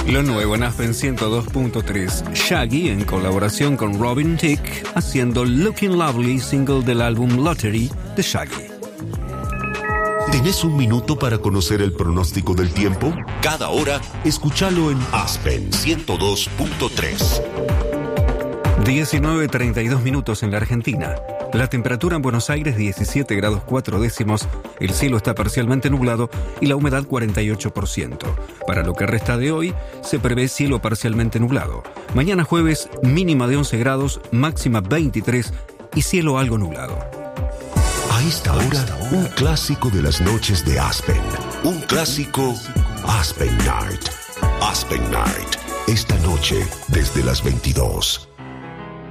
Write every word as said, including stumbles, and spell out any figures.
Lo nuevo en Aspen ciento dos punto tres. Shaggy, en colaboración con Robin Thicke, haciendo Looking Lovely, single del álbum Lottery de Shaggy. ¿Tenés un minuto para conocer el pronóstico del tiempo? Cada hora, escúchalo en Aspen ciento dos punto tres. diecinueve treinta y dos minutos en la Argentina. La temperatura en Buenos Aires diecisiete grados cuatro décimos, el cielo está parcialmente nublado y la humedad cuarenta y ocho por ciento. Para lo que resta de hoy, se prevé cielo parcialmente nublado. Mañana jueves, mínima de once grados, máxima veintitrés y cielo algo nublado. A esta hora, un clásico de las noches de Aspen. Un clásico Aspen Night. Aspen Night. Esta noche, desde las veintidós.